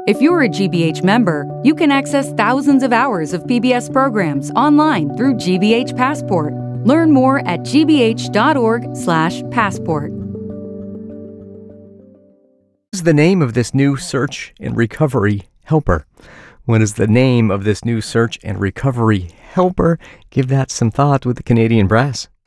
If you're a GBH member, you can access thousands of hours of PBS programs online through GBH Passport. Learn more at gbh.org/passport. What is the name of this new search and recovery helper? What is the name of this new search and recovery helper? Give that some thought with the Canadian Brass.